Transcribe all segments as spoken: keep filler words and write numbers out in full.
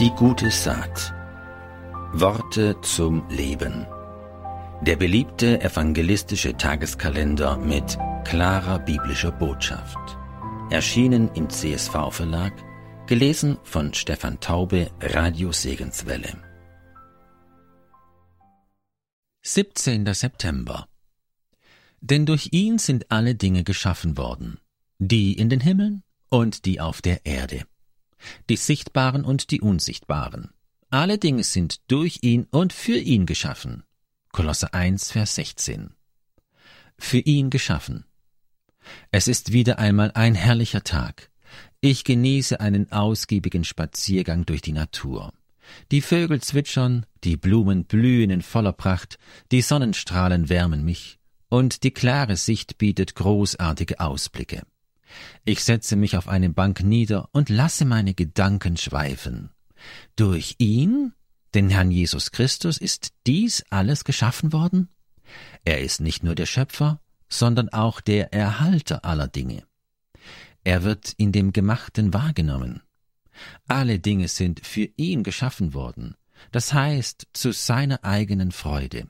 Die gute Saat. Worte zum Leben. Der beliebte evangelistische Tageskalender mit klarer biblischer Botschaft. Erschienen im C S V-Verlag, gelesen von Stefan Taube, Radio Segenswelle. siebzehnter September. Denn durch ihn sind alle Dinge geschaffen worden, die in den Himmeln und die auf der Erde, die Sichtbaren und die Unsichtbaren. Alle Dinge sind durch ihn und für ihn geschaffen. Kolosser eins, Vers sechzehn. Für ihn geschaffen. Es ist wieder einmal ein herrlicher Tag. Ich genieße einen ausgiebigen Spaziergang durch die Natur. Die Vögel zwitschern, die Blumen blühen in voller Pracht, die Sonnenstrahlen wärmen mich, und die klare Sicht bietet großartige Ausblicke. Ich setze mich auf eine Bank nieder und lasse meine Gedanken schweifen. Durch ihn, den Herrn Jesus Christus, ist dies alles geschaffen worden? Er ist nicht nur der Schöpfer, sondern auch der Erhalter aller Dinge. Er wird in dem Gemachten wahrgenommen. Alle Dinge sind für ihn geschaffen worden, das heißt zu seiner eigenen Freude.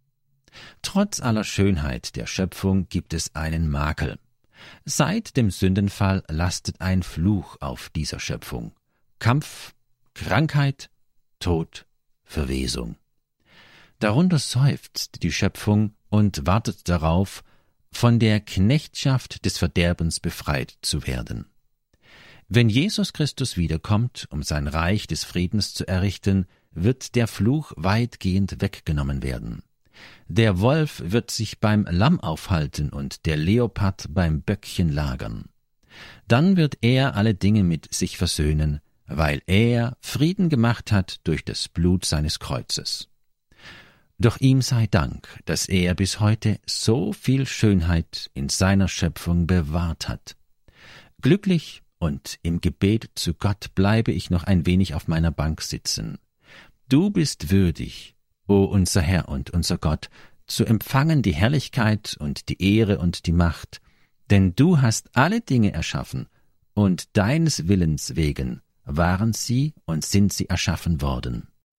Trotz aller Schönheit der Schöpfung gibt es einen Makel. Seit dem Sündenfall lastet ein Fluch auf dieser Schöpfung. Kampf, Krankheit, Tod, Verwesung. Darunter seufzt die Schöpfung und wartet darauf, von der Knechtschaft des Verderbens befreit zu werden. Wenn Jesus Christus wiederkommt, um sein Reich des Friedens zu errichten, wird der Fluch weitgehend weggenommen werden. Der Wolf wird sich beim Lamm aufhalten und der Leopard beim Böckchen lagern. Dann wird er alle Dinge mit sich versöhnen, weil er Frieden gemacht hat durch das Blut seines Kreuzes. Doch ihm sei Dank, dass er bis heute so viel Schönheit in seiner Schöpfung bewahrt hat. Glücklich und im Gebet zu Gott bleibe ich noch ein wenig auf meiner Bank sitzen. Du bist würdig, o unser Herr und unser Gott, zu empfangen die Herrlichkeit und die Ehre und die Macht, denn du hast alle Dinge erschaffen, und deines Willens wegen waren sie und sind sie erschaffen worden.